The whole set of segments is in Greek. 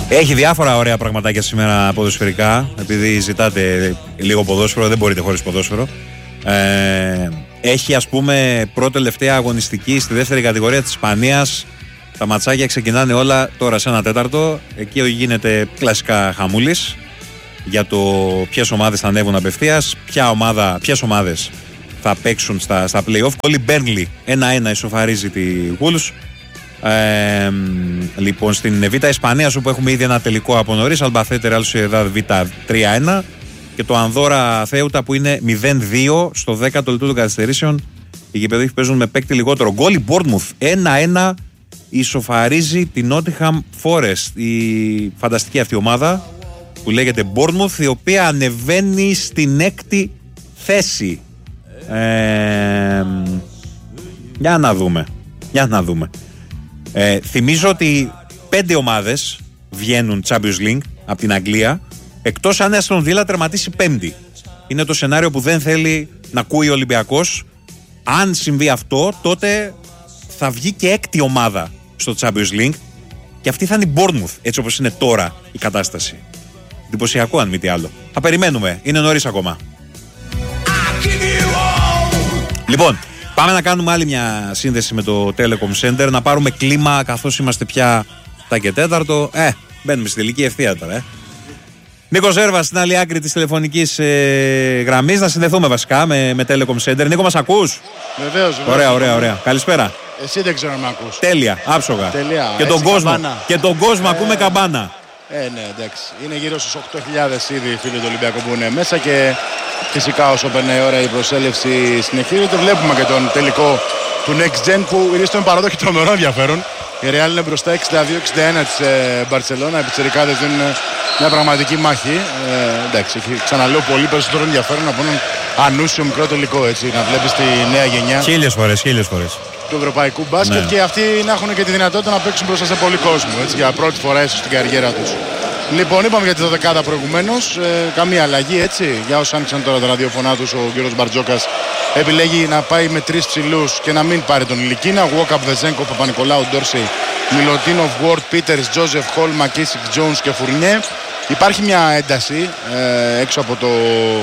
Έχει διάφορα ωραία πραγματάκια σήμερα ποδοσφαιρικά. Επειδή ζητάτε λίγο ποδόσφαιρο, δεν μπορείτε χωρίς ποδόσφαιρο. Έχει, ας πούμε, πρώτη-τελευταία αγωνιστική στη δεύτερη κατηγορία της Ισπανίας. Τα ματσάκια ξεκινάνε όλα τώρα σε 1/4. Εκεί γίνεται κλασικά χαμούλης για το ποιες ομάδες θα ανέβουν απευθείας, ποιες ομάδες θα παίξουν στα play-off. Όλη Μπέρνλι 1-1 ισοφαρίζει τη Wolves. Λοιπόν, στην Β' Ισπανίας, όπου έχουμε ήδη ένα τελικό από νωρίς, Αλμπαθέτε Ρεάλ Σοσιεδάδ Β 3-1, και το Ανδόρα Θέουτα που είναι 0-2 στο 10ο λεπτό των καθυστερήσεων. Οι γηπεδούχοι παίζουν με παίκτη λιγότερο. Γκολ η Bournemouth 1-1 ισοφαρίζει την Nottingham Forest. Η φανταστική αυτή ομάδα που λέγεται Bournemouth, η οποία ανεβαίνει στην 6η θέση. Για να δούμε. Θυμίζω ότι 5 ομάδες βγαίνουν Champions League από την Αγγλία, εκτός αν η Αστον Βίλα τερματίσει 5η. Είναι το σενάριο που δεν θέλει να ακούει ο Ολυμπιακός. Αν συμβεί αυτό, τότε θα βγει και 6η ομάδα στο Champions League, και αυτή θα είναι η Bournemouth, έτσι όπως είναι τώρα η κατάσταση. Εντυπωσιακό, αν μη τι άλλο. Θα περιμένουμε, είναι νωρίς ακόμα. Λοιπόν, πάμε να κάνουμε άλλη μια σύνδεση με το Telecom Center, να πάρουμε κλίμα, καθώς είμαστε πια τα και 4. Μπαίνουμε στη τελική ευθεία τώρα. Νίκο Ζέρβας στην άλλη άκρη της τηλεφωνικής γραμμής. Να συνδεθούμε βασικά με Telecom Center. Νίκο, μας ακούς? Βεβαίως. Ωραία. Καλησπέρα. Εσύ δεν ξέρω αν με ακούς. Τέλεια, άψογα. Τελεία. Και τον κόσμο ακούμε καμπάνα. Ναι, εντάξει. Είναι γύρω στους 8.000 ήδη οι φίλοι του Ολυμπιακού που είναι μέσα, και φυσικά όσο περνάει η ώρα η προσέλευση συνεχίζεται. Βλέπουμε και τον τελικό του Next Gen που είναι στον παραδόχη τρομερό ενδιαφέρον. Η Real είναι μπροστά 62-61 της Μπαρτσελώνα. Οι πιτσιρικάδες δίνουν μια πραγματική μάχη. Εντάξει, ξαναλέω, πολύ περισσότερο ενδιαφέρον από έναν ανούσιο μικρό τελικό, έτσι. Να βλέπεις τη νέα γενιά. Χίλιες φορές. Του ευρωπαϊκού μπάσκετ, και αυτοί να έχουν και τη δυνατότητα να παίξουν μπροστά σε πολύ κόσμο, έτσι, για πρώτη φορά ίσως στην καριέρα τους. Λοιπόν, είπαμε για τη 12η προηγουμένως, καμία αλλαγή, έτσι. Για όσους άνοιξαν τώρα τα ραδιοφωνά τους, ο κύριος Μπαρτζόκας επιλέγει να πάει με 3 ψηλούς και να μην πάρει τον Ηλικίνα. Γουόκαπ, Βεζέγκο, Παπα-Νικολάου, Ντόρσεϊ, Μιλωτίνοφ, Γουόρτ, Πίτερς, Τζόζεφ, Χολ, Μακίσικ, Τζόουνς και Φουρνιέ. Υπάρχει μια ένταση έξω από το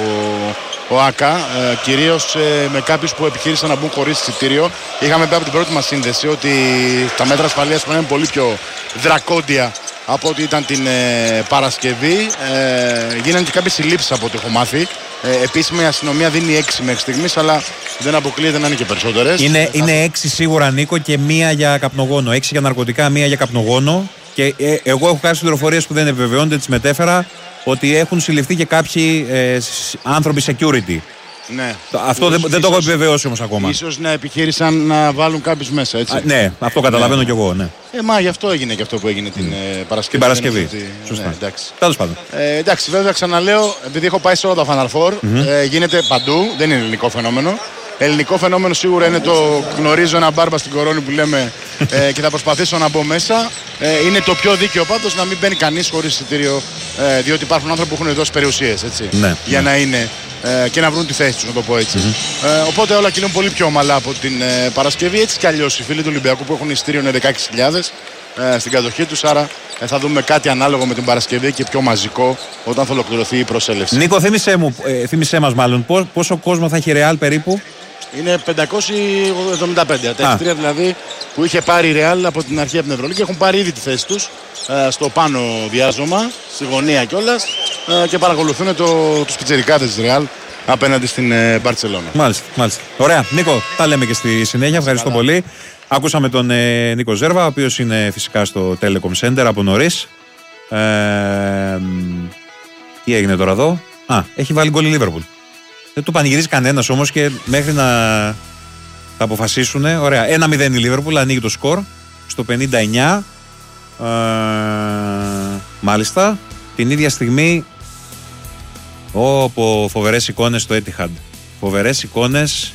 ΟΑΚΑ, κυρίως με κάποιους που επιχείρησαν να μπουν χωρίς εισιτήριο. Είχαμε πει από την πρώτη μας σύνδεση ότι τα μέτρα ασφαλείας πρέπει να είναι πολύ πιο δρακόντια από ό,τι ήταν την Παρασκευή. Γίνανε και κάποιες συλλήψεις από ό,τι έχω μάθει. Επίσημα η αστυνομία δίνει 6 μέχρι στιγμής, αλλά δεν αποκλείεται να είναι και περισσότερες. Είναι 6 σίγουρα, Νίκο, και 1 για καπνογόνο. 6 για ναρκωτικά, 1 για καπνογόνο. Και εγώ έχω κάποιες πληροφορίες που δεν επιβεβαιώνονται, τις μετέφερα, ότι έχουν συλληφθεί και κάποιοι άνθρωποι security. Ναι. Αυτό δεν το έχω επιβεβαιώσει όμως ακόμα. Ίσως να επιχείρησαν να βάλουν κάποιους μέσα, έτσι. Ναι, αυτό καταλαβαίνω κι εγώ, ναι. Μα γι' αυτό έγινε και αυτό που έγινε την Παρασκευή. Την Παρασκευή. Σωστά. Ναι, εντάξει. Τέλος πάντων. Εντάξει, βέβαια ξαναλέω, επειδή έχω πάει σε όλα τα Final Four, γίνεται παντού, δεν είναι ελληνικό φαινόμενο. Ελληνικό φαινόμενο σίγουρα είναι το γνωρίζω ένα μπάρμπα στην κορώνη που λέμε και θα προσπαθήσω να μπω μέσα. Είναι το πιο δίκαιο πάντως να μην μπαίνει κανείς χωρίς εισιτήριο, διότι υπάρχουν άνθρωποι που έχουν δώσει περιουσίες, έτσι, ναι, για να είναι και να βρουν τη θέση τους, να το πω έτσι. Οπότε όλα κινούν πολύ πιο ομαλά από την Παρασκευή. Έτσι κι αλλιώς οι φίλοι του Ολυμπιακού που έχουν εισιτήριο είναι 16.000 στην κατοχή τους, άρα θα δούμε κάτι ανάλογο με την Παρασκευή και πιο μαζικό όταν θα ολοκληρωθεί η προσέλευση. Νίκο, θύμισέ μας μάλλον πόσο κόσμο θα έχει η Real περίπου? Είναι 575, τα εξτρία δηλαδή που είχε πάρει η Real από την αρχή από την Ευρωλίγα, έχουν πάρει ήδη τη θέση τους στο πάνω διάζωμα, στη γωνία κιόλας, και παρακολουθούν τους πιτσιρικάδες της Real απέναντι στην Μπαρτσελώνα. Μάλιστα. Ωραία. Νίκο, τα λέμε και στη συνέχεια. Ευχαριστώ πολύ. Ακούσαμε τον Νίκο Ζέρβα, ο οποίος είναι φυσικά στο Telecom Center από νωρίς. Τι έγινε τώρα εδώ? Έχει βάλει γκολ η Liverpool. Δεν το πανηγυρίζει κανένας όμως, και μέχρι να τα αποφασίσουν. Ωραία. 1-0 η Liverpool, ανοίγει το σκορ στο 59. Μάλιστα. Την ίδια στιγμή, φοβερές εικόνες στο Etihad. Φοβερές εικόνες.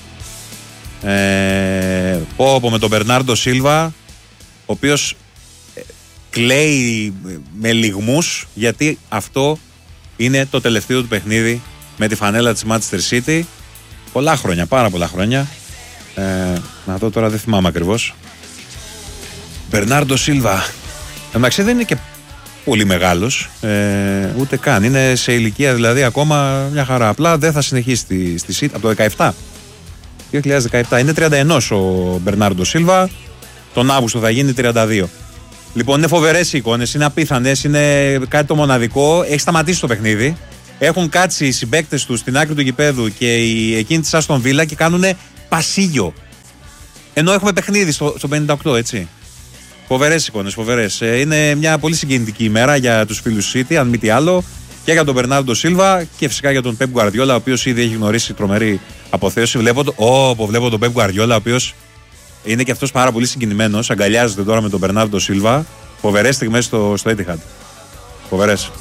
Με τον Μπερνάρντο Σίλβα, ο οποίος κλαίει με λυγμούς, γιατί αυτό είναι το τελευταίο του παιχνίδι με τη φανέλα της Manchester City. Πολλά χρόνια, πάρα πολλά χρόνια. Να δω τώρα, δεν θυμάμαι ακριβώς. Μπερνάρντο Σίλβα. Εντάξει, δεν είναι και πολύ μεγάλος, ούτε καν. Είναι σε ηλικία δηλαδή ακόμα μια χαρά. Απλά δεν θα συνεχίσει στη ΣΥΤ από το 2017. Είναι 31 ο Μπερνάρντο Σίλβα. Τον Αύγουστο θα γίνει 32. Λοιπόν, είναι φοβερές οι εικόνες, είναι απίθανες, είναι κάτι το μοναδικό. Έχει σταματήσει το παιχνίδι. Έχουν κάτσει οι συμπαίκτες του στην άκρη του γηπέδου και εκείνοι της Άστον Βίλα και κάνουν πασίγιο. Ενώ έχουμε παιχνίδι στο 58, έτσι. Φοβερές εικόνες, φοβερές. Είναι μια πολύ συγκινητική ημέρα για τους φίλους City, αν μη τι άλλο, και για τον Μπερνάρντο Σίλβα και φυσικά για τον Πεπ Γκουαρδιόλα, ο οποίος ήδη έχει γνωρίσει τρομερή αποθέωση. Βλέπω τον Πεπ Γκουαρδιόλα, ο οποίος είναι και αυτός πάρα πολύ συγκινημένος. Αγκαλιάζεται τώρα με τον Μπερνάρντο Σίλβα. Φοβερές στιγμές στο Etihad. Φοβερές.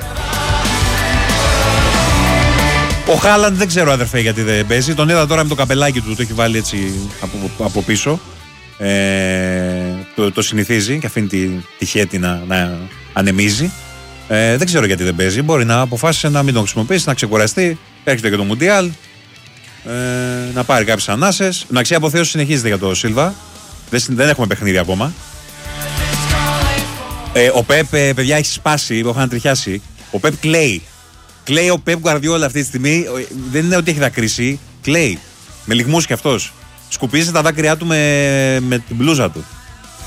Ο Χάλαντ δεν ξέρω, αδερφέ, γιατί δεν παίζει. Τον είδα τώρα με το καπελάκι του, το έχει βάλει έτσι από πίσω. Το συνηθίζει και αφήνει τη χέτη να ανεμίζει. Δεν ξέρω γιατί δεν παίζει. Μπορεί να αποφάσισε να μην τον χρησιμοποιήσει, να ξεκουραστεί. Έρχεται και το Μουντιάλ. Να πάρει κάποιες ανάσες. Η αποθέωση συνεχίζεται για το Σίλβα. Δεν έχουμε παιχνίδι ακόμα. Ο Πεπ, παιδιά, έχει σπάσει. Το είχαν τριχιάσει. Ο Πεπ κλαίει. Κλαίει ο Πεπ Γκουαρδιόλα αυτή τη στιγμή. Δεν είναι ότι έχει δακρύσει. Κλαίει. Με λυγμούς κι αυτός. Σκουπίζει τα δάκρυά του με την μπλούζα του.